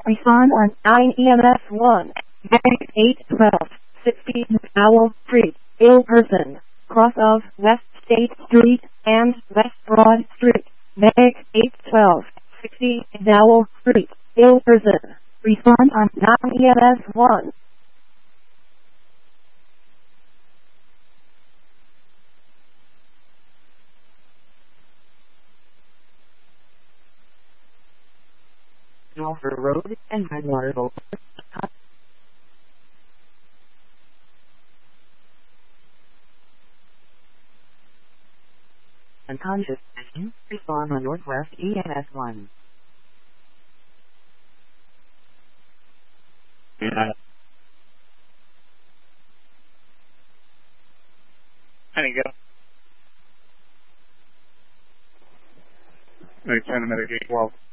Respond on 9 EMS 1. Meg 812, 60 Owl Street, ill person. Cross of West State Street and West Broad Street. Meg 812, 60 Owl Street, ill person. Respond on 9 EMS 1. Norfolk Road and Redwater Boulevard. Unconscious person, respond on Northwest EMS 1. Yeah. There you go. They trying to mitigate well.